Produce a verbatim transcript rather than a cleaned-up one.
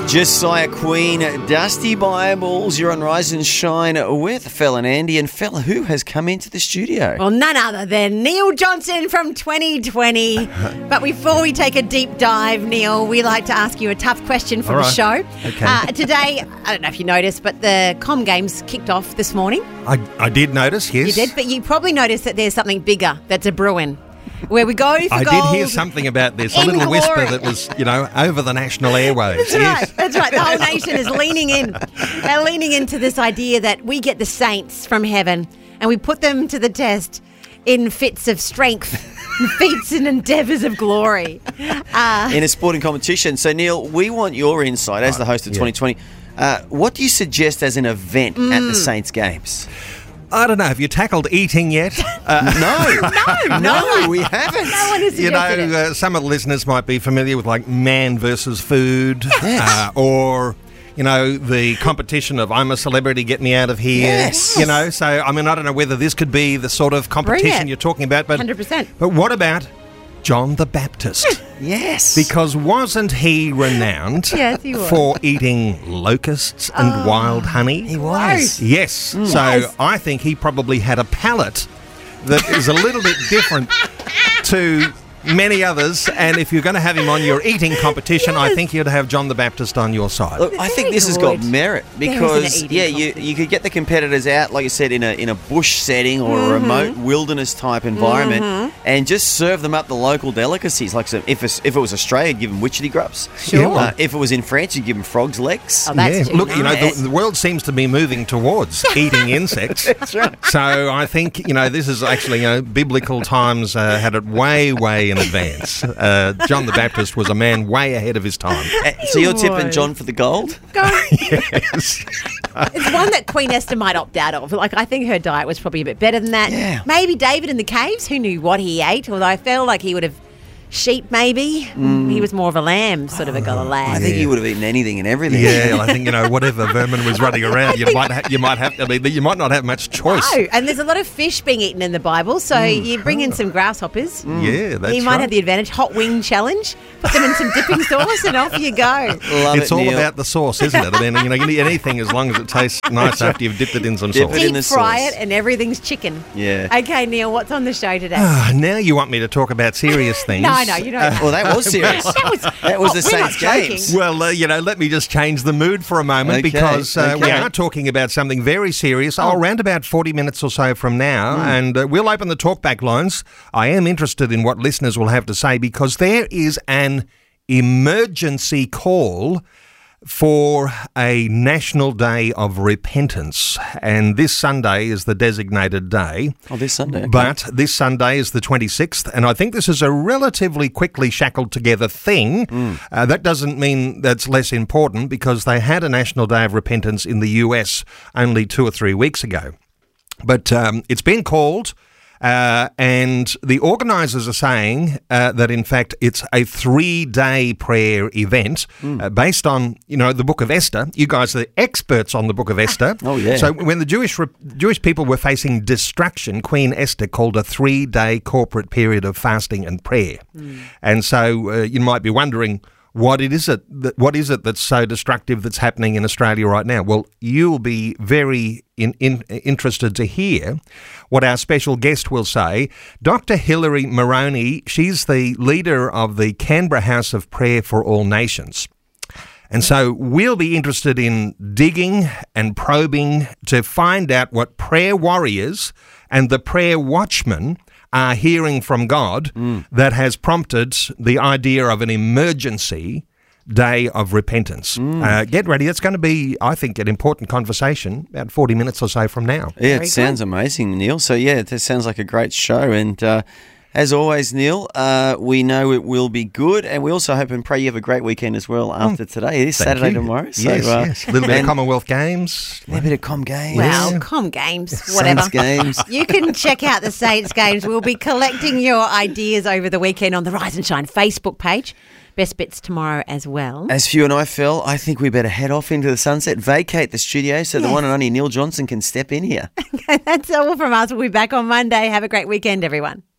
Josiah Queen, Dusty Bibles. You're on Rise and Shine with Phil and Andy. And Phil, who has come into the studio? Well, none other than Neil Johnson from twenty twenty. But before we take a deep dive, Neil, we like to ask you a tough question for All the right. show. Okay. Uh, today, I don't know if you noticed, but the Com Games kicked off this morning. I, I did notice, yes. You did, but you probably noticed that there's something bigger that's a brewing. Where we go for I gold. did hear something about this, a in little glory. whisper that was, you know, over the national airwaves. That's yes. right. That's right. The whole nation is leaning in. They're leaning into this idea that we get the saints from heaven and we put them to the test in fits of strength, and feats and endeavours of glory. Uh, In a sporting competition. So, Neil, we want your insight as the host of yeah. twenty twenty. Uh, what do you suggest as an event at the Saints games? I don't know, have you tackled eating yet? Uh, No. no, No, we haven't. No one has you know, suggested it. uh, some of the listeners might be familiar with, like, man versus food, uh, or, you know, the competition of I'm a celebrity, get me out of here. Yes. You know, so, I mean, I don't know whether this could be the sort of competition it. you're talking about, but, one hundred percent. but what about John the Baptist? Yes. Because wasn't he renowned Yes, he was. for eating locusts and wild honey? he was. Yes. So Yes. I think he probably had a palate that is a little bit different to many others. And if you're going to have him on your eating competition, I Yes. think you'd have John the Baptist on your side. Look, I think Very this has got good. merit There isn't because, an eating yeah, you, competition. you could get the competitors out, like you said, in a in a bush setting or Mm-hmm. a remote wilderness type environment, and just serve them up the local delicacies. Like so if it's, if it was Australia, you'd give them witchetty grubs. Sure. Yeah, well- Uh, if it was in France, you'd give them frogs' legs. Oh, that's too Look, you know, nice. the, the world seems to be moving towards eating insects. That's right. So I think, you know, this is actually, you know, biblical times uh, had it way, way in advance. Uh, John the Baptist was a man way ahead of his time. Uh, so you're tipping was. John for the gold? Go. Yes. It's one that Queen Esther might opt out of. Like, I think her diet was probably a bit better than that. Yeah. Maybe David in the caves, who knew what he ate, although I feel like he would have sheep, maybe. He was more of a lamb, sort of a got a lamb. I think he would have eaten anything and everything. Yeah, I think, you know, whatever vermin was running around, you might ha- you might have I mean, you might not have much choice. Oh, and there's a lot of fish being eaten in the Bible, so you bring in some grasshoppers. Yeah, that's You might right. have the advantage. Hot wing challenge. Put them in some dipping sauce and off you go. Love It's it, all Neil. about the sauce, isn't it? I mean, you know, you need anything as long as it tastes nice after you've dipped it in some Dip sauce. it in Deep the fry sauce. it and everything's chicken. Yeah. Okay, Neil, what's on the show today? Ah, now you want me to talk about serious things? no, no, you don't. Well, that was serious. that was, That was oh, the we're not Saints joking. games. Well, uh, you know, let me just change the mood for a moment Okay, because uh, we okay. are talking about something very serious. Oh, around about forty minutes or so from now, and uh, we'll open the talkback lines. I am interested in what listeners will have to say because there is an emergency call for a National Day of Repentance, and this Sunday is the designated day. Oh, this Sunday. okay. But this Sunday is the twenty-sixth, and I think this is a relatively quickly shackled together thing. Uh, that doesn't mean that's less important because they had a National Day of Repentance in the U S only two or three weeks ago. But um, it's been called, uh, and the organisers are saying uh, that in fact it's a three-day prayer event uh, based on, you know, the Book of Esther. You guys are the experts on the Book of Esther. Oh, yeah. So when the Jewish re- Jewish people were facing destruction, Queen Esther called a three-day corporate period of fasting and prayer. And so uh, you might be wondering, what it is it that, what is it that's so destructive that's happening in Australia right now? Well, you'll be very in, in, interested to hear what our special guest will say. Doctor Hilary Moroney, she's the leader of the Canberra House of Prayer for All Nations. And so we'll be interested in digging and probing to find out what prayer warriors and the prayer watchmen are hearing from God that has prompted the idea of an emergency day of repentance. Uh, get ready. It's going to be, I think, an important conversation about forty minutes or so from now. Yeah, Very it sounds amazing, Neil. So, yeah, it sounds like a great show. And uh, as always, Neil, uh, we know it will be good. And we also hope and pray you have a great weekend as well after today. It is Thank Saturday you. tomorrow. So, yes, uh, yes. A little bit of and Commonwealth Games. a bit of Com Games. Well, Yeah. com games, whatever. Saints games. You can check out the Saints games. We'll be collecting your ideas over the weekend on the Rise and Shine Facebook page. Best bits tomorrow as well. As Few and I fell, I think we better head off into the sunset, vacate the studio so the Yes. one and only Neil Johnson can step in here. That's all from us. We'll be back on Monday. Have a great weekend, everyone.